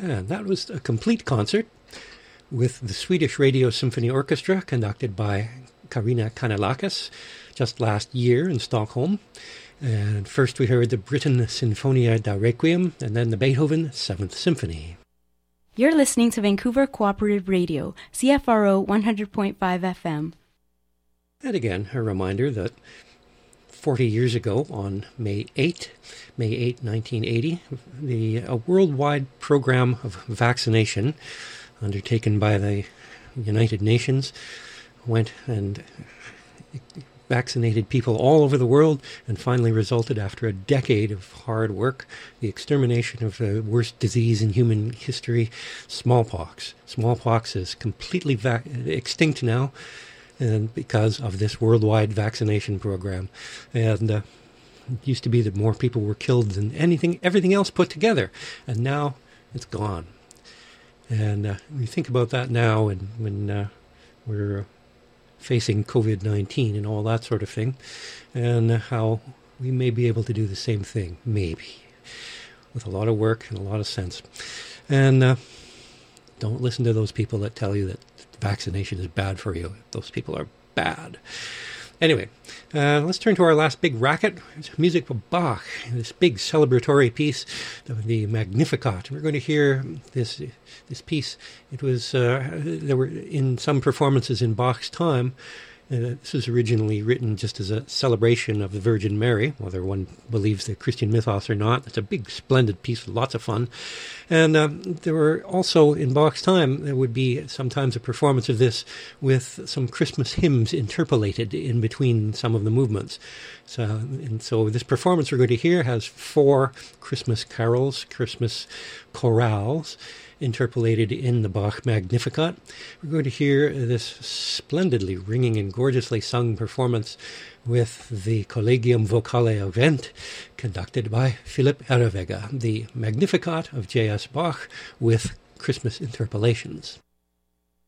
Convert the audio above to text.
And that was a complete concert with the Swedish Radio Symphony Orchestra, conducted by Karina Kanellakis, just last year in Stockholm. And first we heard the Britten Sinfonia da Requiem, and then the Beethoven 7th Symphony. You're listening to Vancouver Cooperative Radio, CFRO 100.5 FM. And again, a reminder that 40 years ago, on May 8, 1980, a worldwide program of vaccination undertaken by the United Nations went and vaccinated people all over the world, and finally resulted, after a decade of hard work, the extermination of the worst disease in human history, smallpox. Smallpox is completely extinct now, and because of this worldwide vaccination program. And it used to be that more people were killed than everything else put together, and now it's gone. And we think about that now, and when we're facing COVID-19 and all that sort of thing, and how we may be able to do the same thing, maybe, with a lot of work and a lot of sense. And don't listen to those people that tell you that vaccination is bad for you. Those people are bad. Anyway, let's turn to our last big racket. It's music by Bach, this big celebratory piece, the Magnificat. We're going to hear this piece. It was there were in some performances in Bach's time. This was originally written just as a celebration of the Virgin Mary, whether one believes the Christian mythos or not. It's a big, splendid piece with lots of fun. And there were also, in Bach's time, there would be sometimes a performance of this with some Christmas hymns interpolated in between some of the movements. So this performance we're going to hear has 4 Christmas carols, Christmas chorales, interpolated in the Bach Magnificat. We're going to hear this splendidly ringing and gorgeously sung performance with the Collegium Vocale Augent, conducted by Philipp Ehrwege, the Magnificat of J.S. Bach with Christmas interpolations.